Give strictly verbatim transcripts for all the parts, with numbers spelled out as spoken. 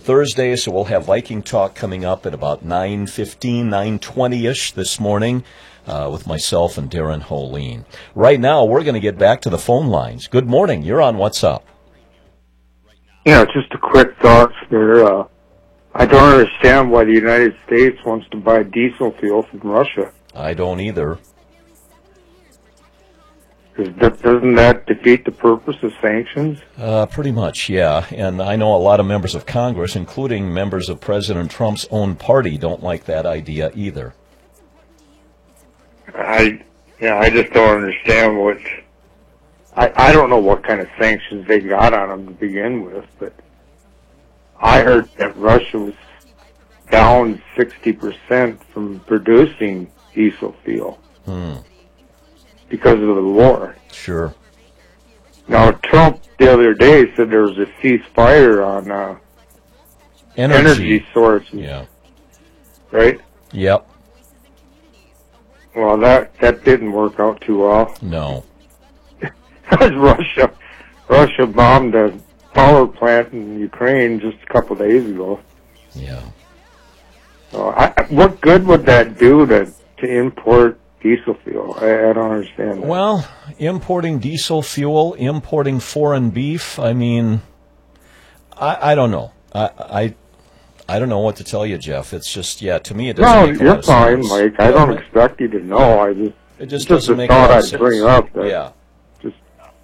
Thursday, so we'll have Viking Talk coming up at about nine fifteen, nine twenty-ish this morning uh, with myself and Darren Holeen. Right now, we're going to get back to the phone lines. Good morning. You're on What's Up? Yeah, just a quick thought there. Uh, I don't understand why the United States wants to buy diesel fuel from Russia. I don't either. Because doesn't that defeat the purpose of sanctions? Uh, pretty much, yeah. And I know a lot of members of Congress, including members of President Trump's own party, don't like that idea either. I, yeah, I just don't understand what. I, I don't know what kind of sanctions they got on them to begin with, but I heard that Russia was down sixty percent from producing diesel fuel. Hmm. Because of the war. Sure. Now, Trump the other day said there was a ceasefire on uh, energy. energy sources. Yeah. Right? Yep. Well, that, that didn't work out too well. No. Because Russia, Russia bombed a power plant in Ukraine just a couple of days ago. Yeah. So, I, what good would that do to, to import diesel fuel? I, I don't understand that. Well, importing diesel fuel, importing foreign beef, I mean, I, I don't know. I, I I don't know what to tell you, Jeff. It's just, yeah, to me it doesn't no, make a you're lot of fine, sense. Mike. I don't expect you to know. I just, it just just doesn't a make a thought lot of I'd sense. bring up. That Yeah. Just,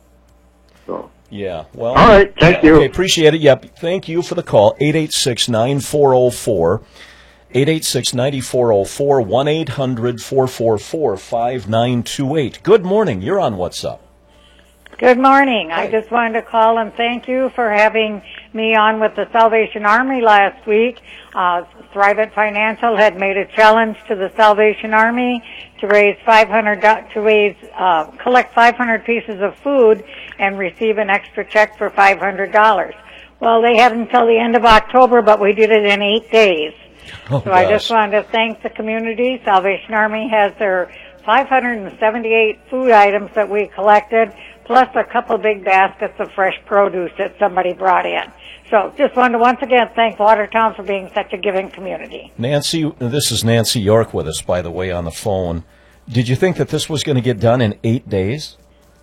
so. Yeah, well. All right, thank you. Okay, appreciate it. Yep, thank you for the call. eight eight six, nine four zero four. eight eight six, nine four zero four, one eight hundred, four four four, five nine two eight. Good morning. You're on What's Up? Good morning. Hi. I just wanted to call and thank you for having me on with the Salvation Army last week. Uh, Thrivent Financial had made a challenge to the Salvation Army to raise five hundred to raise uh, collect five hundred pieces of food and receive an extra check for five hundred dollars. Well, they had until the end of October, but we did it in eight days. Oh, so I gosh. just wanted to thank the community. Salvation Army has their five hundred seventy-eight food items that we collected, plus a couple big baskets of fresh produce that somebody brought in. So just wanted to once again thank Watertown for being such a giving community. Nancy, this is Nancy York with us, by the way, on the phone. Did you think that this was going to get done in eight days?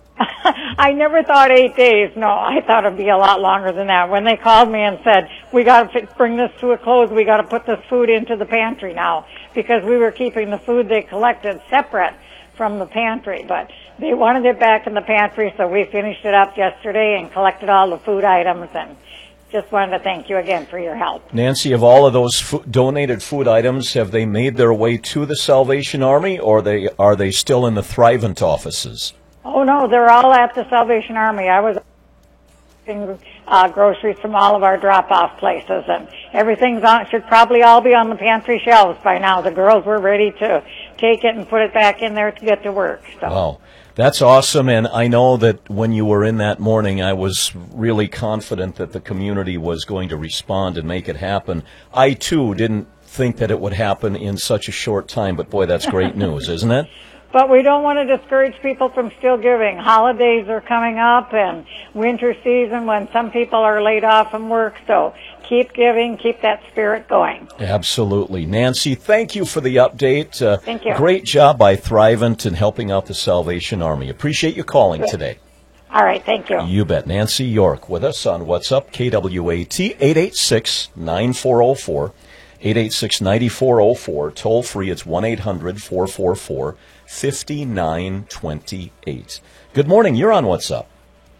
I never thought eight days. No, I thought it'd be a lot longer than that. When they called me and said, we got to bring this to a close, we got to put this food into the pantry now, because we were keeping the food they collected separate from the pantry. But they wanted it back in the pantry, so we finished it up yesterday and collected all the food items, and just wanted to thank you again for your help. Nancy, of all of those fo- donated food items, have they made their way to the Salvation Army, or they are they still in the Thrivent offices? Oh, no, they're all at the Salvation Army. I was getting uh, groceries from all of our drop-off places, and everything's on, should probably all be on the pantry shelves by now. The girls were ready to take it and put it back in there to get to work. So. Wow. That's awesome, and I know that when you were in that morning, I was really confident that the community was going to respond and make it happen. I, too, didn't think that it would happen in such a short time, but boy, that's great news, isn't it? But we don't want to discourage people from still giving. Holidays are coming up and winter season when some people are laid off from work, so keep giving, keep that spirit going. Absolutely. Nancy, thank you for the update. Uh, thank you. Great job by Thrivent in helping out the Salvation Army. Appreciate you calling Good. today. All right, thank you. You bet. Nancy York with us on What's Up, K W A T, eight eight six, nine four zero four, eight eight six, nine four zero four. Toll free, it's one eight hundred, four four four, five nine two eight. Good morning. You're on What's Up.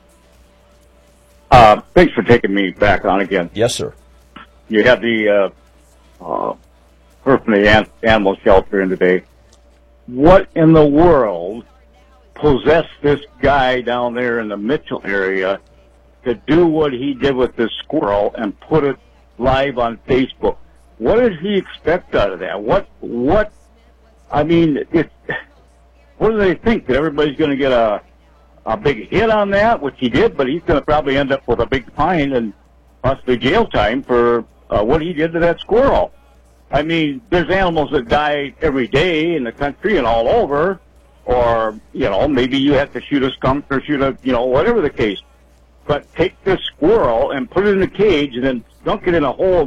Uh, thanks for taking me back on again. Yes, sir. You had the uh, uh, person from the an- animal shelter in today. What in the world possessed this guy down there in the Mitchell area to do what he did with this squirrel and put it live on Facebook? What did he expect out of that? What, what, I mean, it, what do they think? That everybody's going to get a, a big hit on that, which he did, but he's going to probably end up with a big fine and possibly jail time for uh, what he did to that squirrel. I mean, there's animals that die every day in the country and all over, or, you know, maybe you have to shoot a skunk or shoot a, you know, whatever the case. But take this squirrel and put it in a cage and then dunk it in a hole